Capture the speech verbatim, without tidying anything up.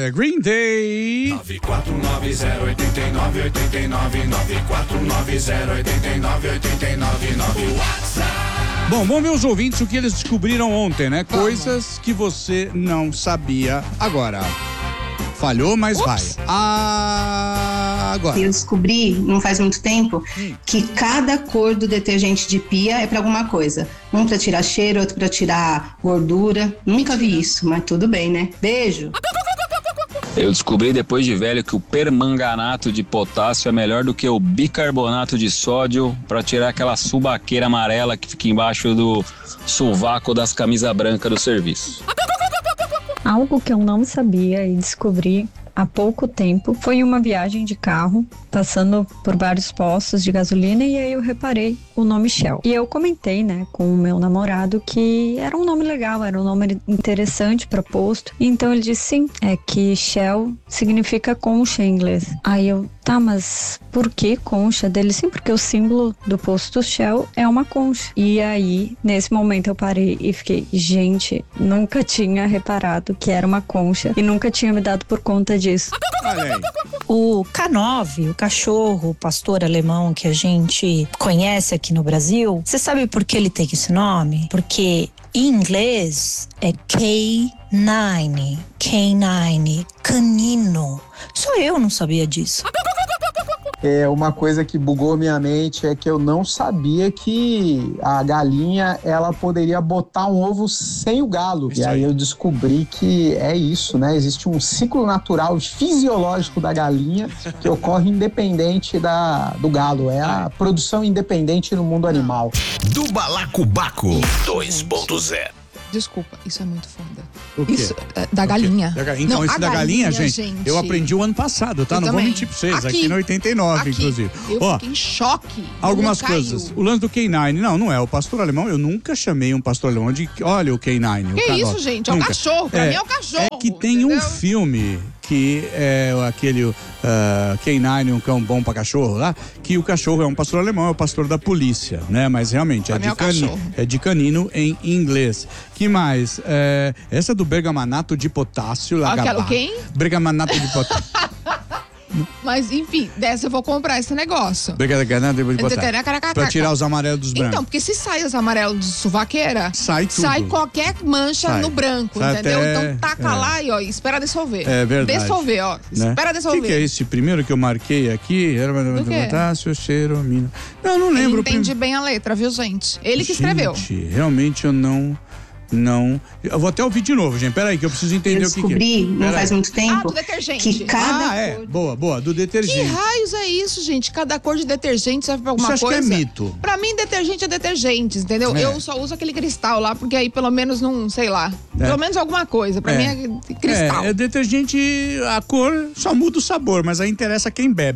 agora, Green Day. nove quatro nove zero oito nove oito nove nove quatro nove zero oito nove oito nove nove WhatsApp. Bom, vamos ver os ouvintes o que eles descobriram ontem, né? Vamos. Coisas que você não sabia agora. Falhou, mas Ups. vai. Ah, agora. Eu descobri, não faz muito tempo, hum. que cada cor do detergente de pia é pra alguma coisa. Um pra tirar cheiro, outro pra tirar gordura. Nunca vi isso, mas tudo bem, né? Beijo. Eu descobri depois de velho que o permanganato de potássio é melhor do que o bicarbonato de sódio para tirar aquela subaqueira amarela que fica embaixo do sovaco das camisas brancas do serviço. Algo que eu não sabia e descobri há pouco tempo foi em uma viagem de carro, passando por vários postos de gasolina, e aí eu reparei o nome Shell. E eu comentei, né, com o meu namorado que era um nome legal, era um nome interessante para posto. E então ele disse sim, é que Shell significa concha em inglês. Aí eu, tá, mas por que concha? Dele, sim, porque o símbolo do posto Shell é uma concha. E aí, nesse momento eu parei e fiquei, gente, nunca tinha reparado que era uma concha e nunca tinha me dado por conta disso. O K nove, o cachorro, o pastor alemão que a gente conhece aqui no Brasil, você sabe por que ele tem esse nome? Porque em inglês é K nove, K nove, canino. Só eu não sabia disso. É, uma coisa que bugou minha mente é que eu não sabia que a galinha, ela poderia botar um ovo sem o galo. Isso e aí, aí eu descobri que é isso, né? Existe um ciclo natural fisiológico da galinha que ocorre independente da, do galo. É a produção independente no mundo animal. Do Balacobaco dois ponto zero. Desculpa, isso é muito foda. O quê? Isso, é, da galinha. Da galinha. Então, não, esse da galinha, galinha gente, gente, eu aprendi o ano passado, tá? Eu não também. Vou mentir pra vocês, aqui, aqui no oitenta e nove, aqui, inclusive. Eu Ó, fiquei em choque. Algumas coisas. O lance do K nove, não, não é. O pastor alemão, eu nunca chamei um pastor alemão de, olha o K nove. Que o isso, gente? É o cachorro. Pra é, mim é o cachorro. É que tem entendeu? um filme que é aquele uh, K nove, um cão bom pra cachorro lá, que o cachorro é um pastor alemão, é o pastor da polícia, né? Mas realmente é de, é, cani, é de canino em inglês. Que mais? É, essa do bergamanato de potássio. Aquela quem? Bergamanato de potássio. Mas, enfim, dessa eu vou comprar esse negócio. Pra tirar os amarelos dos brancos. Então, porque se sai os amarelos de suvaqueira, sai tudo. Sai qualquer mancha sai. no branco, sai entendeu? Até, então taca é. lá e ó, espera dissolver. É verdade. Dissolver, ó. Né? Espera dissolver. O que, que é esse primeiro que eu marquei aqui? Era potássio, cheiro, mina. Não, não lembro. Ele entende bem a letra, viu, gente? Ele que escreveu. Gente, realmente eu não... Não. Eu vou até ouvir de novo, gente. Peraí, que eu preciso entender eu o que, que é. Eu descobri, não faz muito tempo. Ah, do detergente. Que cada ah, é. Cor... Boa, boa. Do detergente. Que raios é isso, gente? Cada cor de detergente serve pra alguma Você acha coisa? Que é mito? Pra mim, detergente é detergente, entendeu? É. Eu só uso aquele cristal lá, porque aí pelo menos não, sei lá. É. Pelo menos alguma coisa. Pra é. mim é cristal. É, é detergente, a cor só muda o sabor, mas aí interessa quem bebe.